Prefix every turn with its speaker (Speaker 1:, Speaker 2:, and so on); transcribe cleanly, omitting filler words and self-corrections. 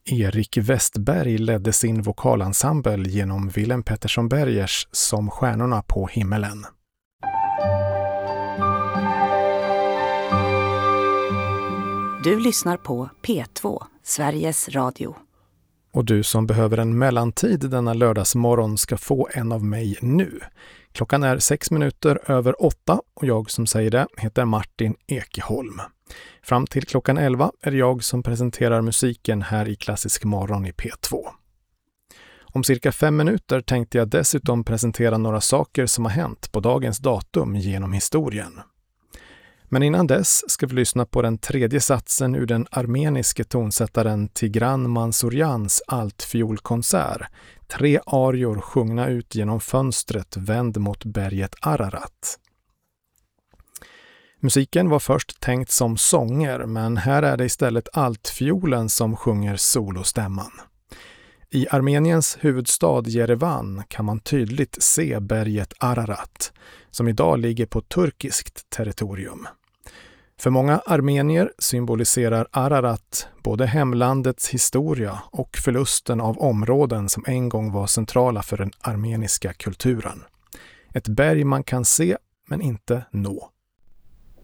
Speaker 1: Erik Westberg ledde sin vokalensemble genom Willem Pettersson Bergers Som stjärnorna på himmelen.
Speaker 2: Du lyssnar på P2, Sveriges Radio.
Speaker 1: Och du som behöver en mellantid denna lördagsmorgon ska få en av mig nu. Klockan är 6:06 och jag som säger det heter Martin Ekeholm. Fram till klockan 11 är det jag som presenterar musiken här i Klassisk morgon i P2. Om cirka 5 minuter tänkte jag dessutom presentera några saker som har hänt på dagens datum genom historien. Men innan dess ska vi lyssna på den tredje satsen ur den armeniske tonsättaren Tigran Mansurjans altfiolkonsert. 3 arior sjungna ut genom fönstret vänd mot berget Ararat. Musiken var först tänkt som sånger, men här är det istället altfiolen som sjunger solostämman. I Armeniens huvudstad Jerevan kan man tydligt se berget Ararat, som idag ligger på turkiskt territorium. För många armenier symboliserar Ararat både hemlandets historia och förlusten av områden som en gång var centrala för den armeniska kulturen. Ett berg man kan se men inte nå.